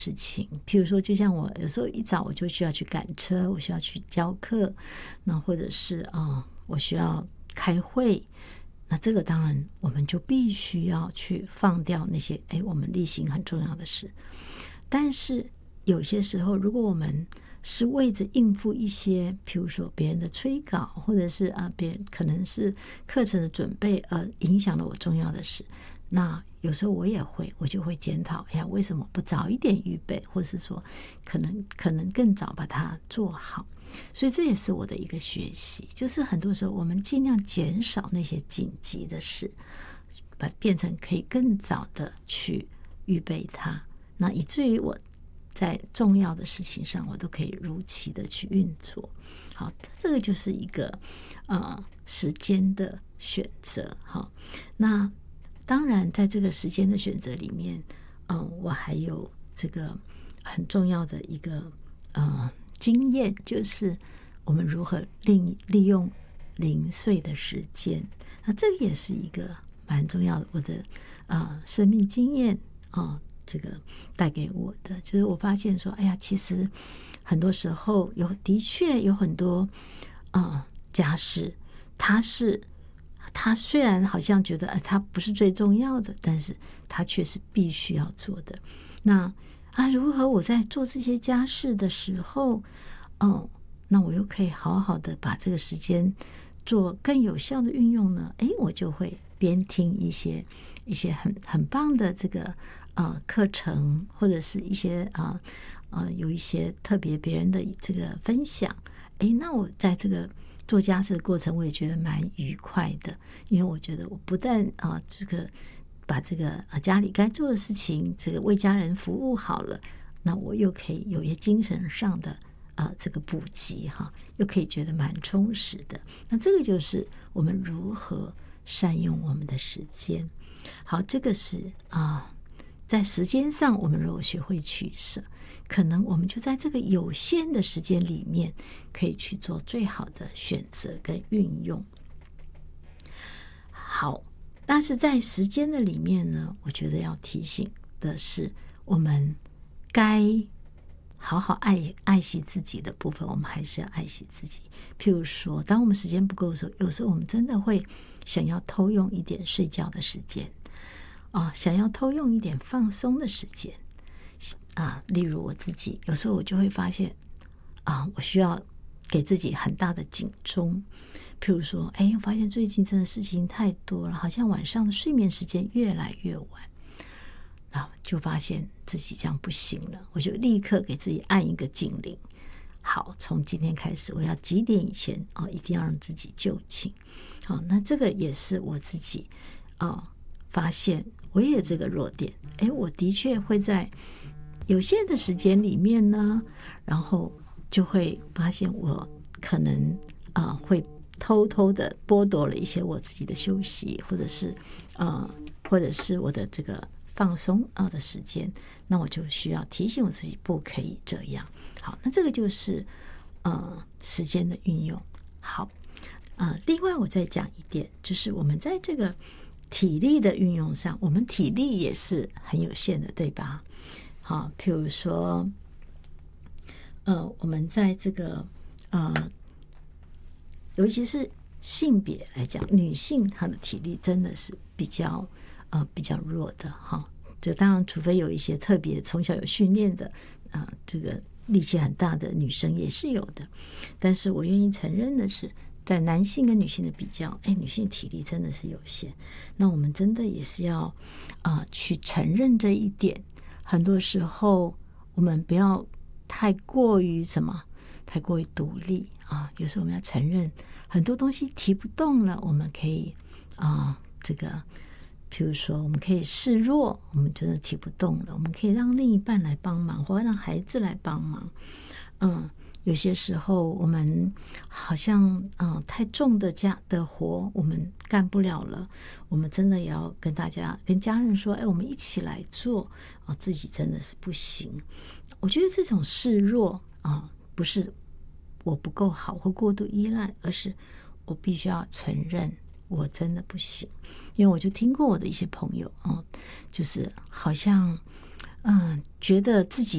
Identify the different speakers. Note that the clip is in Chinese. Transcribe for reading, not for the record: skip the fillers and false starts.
Speaker 1: 事情。譬如说就像我有时候一早我就需要去赶车，我需要去教课，那或者是我需要开会，那这个当然我们就必须要去放掉那些我们例行很重要的事。但是有些时候如果我们是为着应付一些譬如说别人的催稿，或者是别人可能是课程的准备而影响了我重要的事，那有时候我就会检讨，为什么不早一点预备，或是说可能更早把它做好。所以这也是我的一个学习，就是很多时候我们尽量减少那些紧急的事，变成可以更早的去预备它，那以至于我在重要的事情上我都可以如期的去运作。好，这个就是一个时间的选择。好，那当然在这个时间的选择里面我还有这个很重要的一个经验，就是我们如何利用零碎的时间。那这个也是一个蛮重要的，我的生命经验这个带给我的，就是我发现说其实很多时候的确有很多家事，他虽然好像觉得他不是最重要的，但是他却是必须要做的。那如何我在做这些家事的时候那我又可以好好的把这个时间做更有效的运用呢？我就会边听一些很棒的这个课程，或者是一些有一些特别别人的这个分享。那我在这个做家事的过程我也觉得蛮愉快的，因为我觉得我不但这个把这个家里该做的事情这个为家人服务好了，那我又可以有一些精神上的这个补给又可以觉得蛮充实的。那这个就是我们如何善用我们的时间。好，这个是在时间上我们如果学会取舍，可能我们就在这个有限的时间里面可以去做最好的选择跟运用。好，但是在时间的里面呢，我觉得要提醒的是，我们该好好爱惜自己的部分，我们还是要爱惜自己。譬如说当我们时间不够的时候，有时候我们真的会想要偷用一点睡觉的时间想要偷用一点放松的时间例如我自己有时候我就会发现我需要给自己很大的警钟。譬如说我发现最近真的事情太多了，好像晚上的睡眠时间越来越晚，就发现自己这样不行了，我就立刻给自己按一个警铃。好，从今天开始我要几点以前一定要让自己就寝。好，那这个也是我自己发现我也有这个弱点。我的确会在有限的时间里面呢，然后就会发现我可能会偷偷的剥夺了一些我自己的休息，或者是我的这个放松的时间。那我就需要提醒我自己不可以这样。好，那这个就是时间的运用。好，另外我再讲一点，就是我们在这个体力的运用上，我们体力也是很有限的，对吧？好，譬如说我们在这个尤其是性别来讲，女性她的体力真的是比较弱的这当然除非有一些特别从小有训练的这个力气很大的女生也是有的。但是我愿意承认的是，在男性跟女性的比较女性体力真的是有限。那我们真的也是要去承认这一点。很多时候我们不要太过于独立有时候我们要承认很多东西提不动了，我们可以这个譬如说我们可以示弱，我们真的提不动了，我们可以让另一半来帮忙，或让孩子来帮忙。有些时候我们好像太重的活我们干不了了，我们真的也要跟家人说我们一起来做自己真的是不行。我觉得这种示弱不是我不够好或过度依赖，而是我必须要承认我真的不行。因为我就听过我的一些朋友就是好像觉得自己